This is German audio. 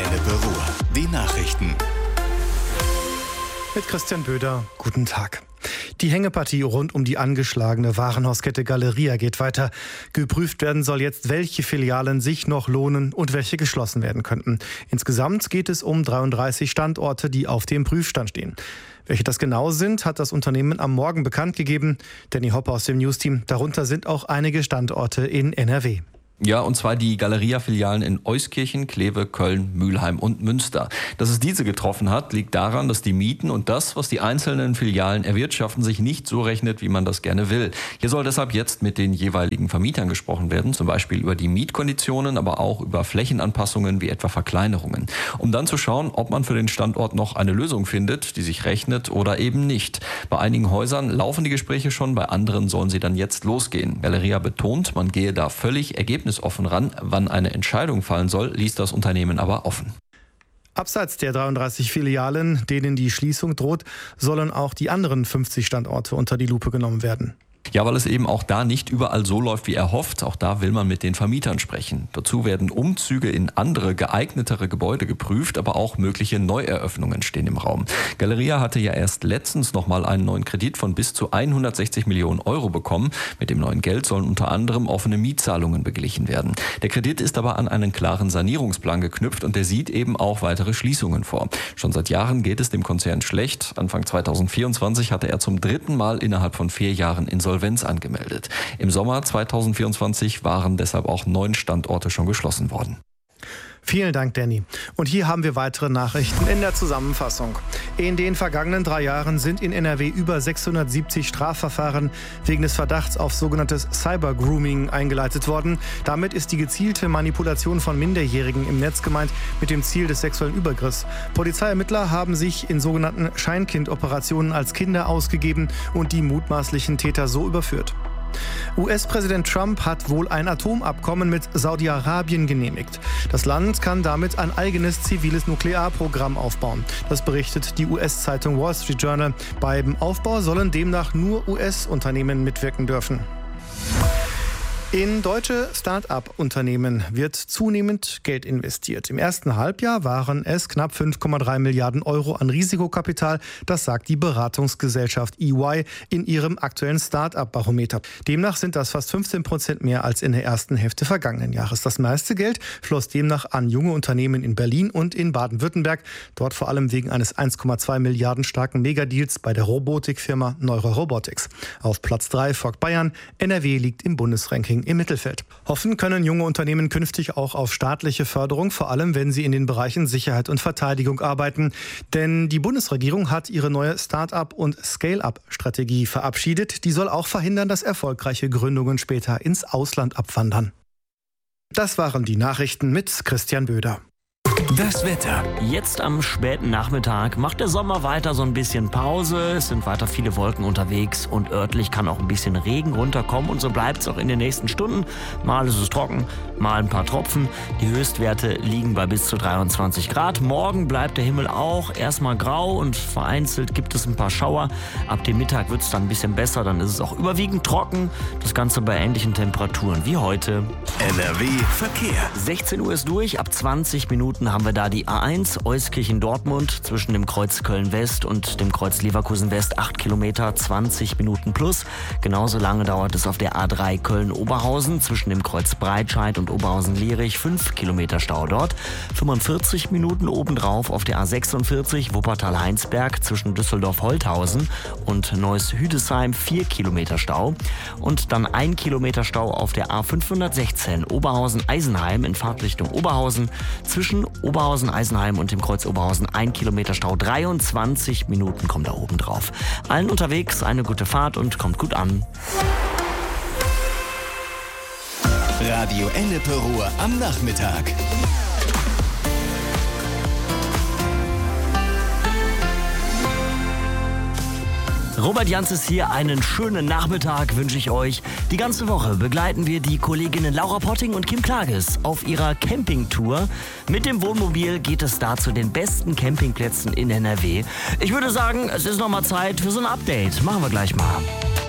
Ennepe Ruhr. Die Nachrichten. Mit Christian Böder, guten Tag. Die Hängepartie rund um die angeschlagene Warenhauskette Galeria geht weiter. Geprüft werden soll jetzt, welche Filialen sich noch lohnen und welche geschlossen werden könnten. Insgesamt geht es um 33 Standorte, die auf dem Prüfstand stehen. Welche das genau sind, hat das Unternehmen am Morgen bekannt gegeben. Danny Hopper aus dem Newsteam. Darunter sind auch einige Standorte in NRW. Ja, und zwar die Galeria-Filialen in Euskirchen, Kleve, Köln, Mülheim und Münster. Dass es diese getroffen hat, liegt daran, dass die Mieten und das, was die einzelnen Filialen erwirtschaften, sich nicht so rechnet, wie man das gerne will. Hier soll deshalb jetzt mit den jeweiligen Vermietern gesprochen werden, zum Beispiel über die Mietkonditionen, aber auch über Flächenanpassungen wie etwa Verkleinerungen, um dann zu schauen, ob man für den Standort noch eine Lösung findet, die sich rechnet oder eben nicht. Bei einigen Häusern laufen die Gespräche schon, bei anderen sollen sie dann jetzt losgehen. Galeria betont, man gehe da völlig ergebnisoffen ran. Wann eine Entscheidung fallen soll, ließ das Unternehmen aber offen. Abseits der 33 Filialen, denen die Schließung droht, sollen auch die anderen 50 Standorte unter die Lupe genommen werden. Ja, weil es eben auch da nicht überall so läuft, wie erhofft. Auch da will man mit den Vermietern sprechen. Dazu werden Umzüge in andere, geeignetere Gebäude geprüft, aber auch mögliche Neueröffnungen stehen im Raum. Galeria hatte ja erst letztens nochmal einen neuen Kredit von bis zu 160 Millionen Euro bekommen. Mit dem neuen Geld sollen unter anderem offene Mietzahlungen beglichen werden. Der Kredit ist aber an einen klaren Sanierungsplan geknüpft und der sieht eben auch weitere Schließungen vor. Schon seit Jahren geht es dem Konzern schlecht. Anfang 2024 hatte er zum 3. Mal innerhalb von 4 Jahren Insolvenz angemeldet. Im Sommer 2024 waren deshalb auch 9 Standorte schon geschlossen worden. Vielen Dank, Danny. Und hier haben wir weitere Nachrichten in der Zusammenfassung. In den vergangenen 3 Jahren sind in NRW über 670 Strafverfahren wegen des Verdachts auf sogenanntes Cyber-Grooming eingeleitet worden. Damit ist die gezielte Manipulation von Minderjährigen im Netz gemeint, mit dem Ziel des sexuellen Übergriffs. Polizeiermittler haben sich in sogenannten Scheinkind-Operationen als Kinder ausgegeben und die mutmaßlichen Täter so überführt. US-Präsident Trump hat wohl ein Atomabkommen mit Saudi-Arabien genehmigt. Das Land kann damit ein eigenes ziviles Nuklearprogramm aufbauen. Das berichtet die US-Zeitung Wall Street Journal. Beim Aufbau sollen demnach nur US-Unternehmen mitwirken dürfen. In deutsche Start-up-Unternehmen wird zunehmend Geld investiert. Im ersten Halbjahr waren es knapp 5,3 Milliarden Euro an Risikokapital. Das sagt die Beratungsgesellschaft EY in ihrem aktuellen Start-up-Barometer. Demnach sind das fast 15% mehr als in der ersten Hälfte vergangenen Jahres. Das meiste Geld floss demnach an junge Unternehmen in Berlin und in Baden-Württemberg. Dort vor allem wegen eines 1,2 Milliarden starken Megadeals bei der Robotikfirma Neurorobotics. Auf Platz 3 folgt Bayern. NRW liegt im Bundesranking im Mittelfeld. Hoffen können junge Unternehmen künftig auch auf staatliche Förderung, vor allem wenn sie in den Bereichen Sicherheit und Verteidigung arbeiten. Denn die Bundesregierung hat ihre neue Start-up- und Scale-up-Strategie verabschiedet. Die soll auch verhindern, dass erfolgreiche Gründungen später ins Ausland abwandern. Das waren die Nachrichten mit Christian Böder. Das Wetter. Jetzt am späten Nachmittag macht der Sommer weiter so ein bisschen Pause. Es sind weiter viele Wolken unterwegs und örtlich kann auch ein bisschen Regen runterkommen. Und so bleibt es auch in den nächsten Stunden. Mal ist es trocken, mal ein paar Tropfen. Die Höchstwerte liegen bei bis zu 23 Grad. Morgen bleibt der Himmel auch erstmal grau und vereinzelt gibt es ein paar Schauer. Ab dem Mittag wird es dann ein bisschen besser. Dann ist es auch überwiegend trocken. Das Ganze bei ähnlichen Temperaturen wie heute. NRW Verkehr. 16 Uhr ist durch. Ab 20 Minuten haben wir da die A1 Euskirchen-Dortmund zwischen dem Kreuz Köln-West und dem Kreuz Leverkusen-West 8 Kilometer, 20 Minuten plus. Genauso lange dauert es auf der A3 Köln-Oberhausen zwischen dem Kreuz Breitscheid und Oberhausen-Lierich, 5 Kilometer Stau dort. 45 Minuten obendrauf auf der A46 Wuppertal-Heinsberg zwischen Düsseldorf-Holthausen und Neuss-Hüdesheim, 4 Kilometer Stau. Und dann 1 Kilometer Stau auf der A516 Oberhausen-Eisenheim in Fahrtrichtung Oberhausen zwischen Oberhausen-Eisenheim und dem Kreuz Oberhausen 1 Kilometer Stau. 23 Minuten kommen da oben drauf. Allen unterwegs eine gute Fahrt und kommt gut an. Radio Ennepe Ruhr am Nachmittag. Robert Jans ist hier. Einen schönen Nachmittag wünsche ich euch. Die ganze Woche begleiten wir die Kolleginnen Laura Potting und Kim Klages auf ihrer Campingtour. Mit dem Wohnmobil geht es da zu den besten Campingplätzen in NRW. Ich würde sagen, es ist nochmal Zeit für so ein Update. Machen wir gleich mal.